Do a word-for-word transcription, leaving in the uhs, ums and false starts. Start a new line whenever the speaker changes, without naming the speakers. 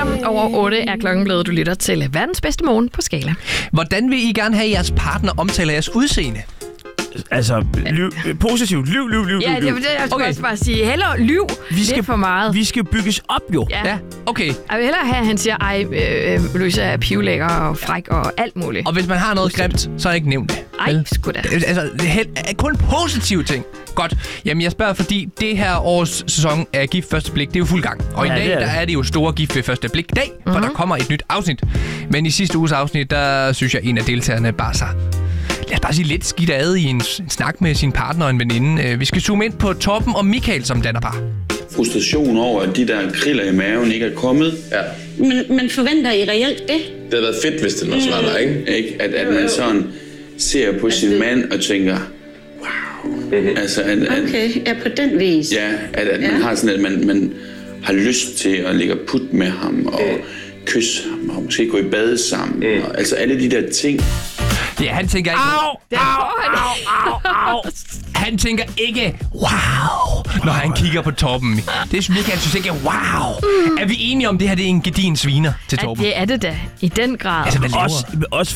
minutter over otte er klokken blevet. Du lytter til verdens bedste morgen på Skala.
Hvordan vil I gerne have, at jeres partner omtaler jeres udseende?
Altså, lyv, positivt. Lyv, lyv, lyv,
Ja, det
lyv.
er det, jeg skal
Okay.
også bare sige. Hellere lyv
Vi skal,
lidt for meget.
Vi skal bygges op, jo.
Ja.
Ja, okay.
Jeg vil hellere have, at han siger, ej, øh, Louise er pivlækker og fræk og alt muligt.
Og hvis man har noget grimt, så er ikke nævnt det.
Ej,
vel?
sgu da.
Altså, det er hel- kun positive ting. Godt. Jamen, jeg spørger, fordi det her års sæson af Gift Første Blik, det er jo fuld gang. Og
Ja,
i dag,
det er det.
der er det jo store Gift ved Første Blik dag, for
Mhm.
der kommer et nyt afsnit. Men i sidste uges afsnit, der synes jeg, en af deltagerne bare sig lad os bare sige lidt skidt ad i en, en snak med sin partner og en veninde. Øh, Vi skal zoome ind på Torben og Michael, som danner par.
Frustration over, at de der kriller i maven ikke er kommet.
Ja.
Men, men forventer I reelt det?
Det havde været fedt, hvis det også var der, ikke?
Ikke? At, at man sådan ser på sin mand og tænker, wow. Mm-hmm. Altså, at, at,
Okay, ja, på den vis.
ja, at, at man
Ja.
har sådan, at man, man har lyst til at ligge og putte med ham og kysse ham og måske gå i bad sammen. Mm. Og, altså alle de der ting.
Ja, han tænker ikke...
Au,
Den
au,
får han.
au, au, au.
Han tænker ikke, wow, når han kigger på Torben. Det synes Michael synes ikke, wow. Er vi enige om, det her det er en gedin sviner til
Ja,
Torben?
det er det da. I den grad.
Altså, hvad laver?
Også, også